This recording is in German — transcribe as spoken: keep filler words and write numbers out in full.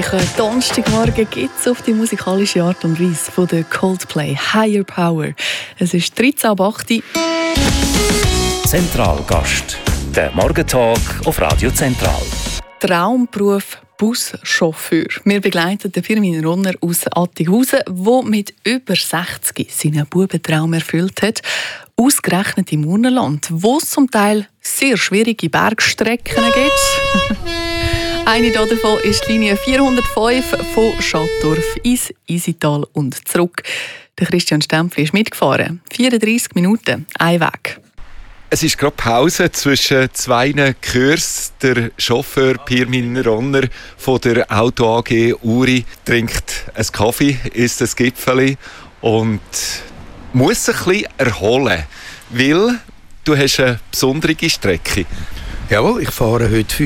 Donnerstagmorgen gibt es auf die musikalische Art und Weise von der Coldplay Higher Power. Es ist dreizehn ab acht. Zentralgast. Der Morgentalk auf Radio Zentral. Traumberuf Buschauffeur. Wir begleiten den Firmin Runner aus Attighausen, der mit über sechzig seinen Bubentraum erfüllt hat. Ausgerechnet im Urnerland, wo es zum Teil sehr schwierige Bergstrecken gibt. Eine davon ist die Linie vierhundertfünf von Schattdorf ins Isital und zurück. Der Christian Stempfli ist mitgefahren. vierunddreissig Minuten, ein Weg. Es ist gerade Pause zwischen zwei Kurs. Der Chauffeur Pirmin Ronner von der Auto A G Uri trinkt einen Kaffee, isst ein Gipfeli und muss sich ein bisschen erholen, weil du hast eine besondere Strecke. Jawohl, ich fahre heute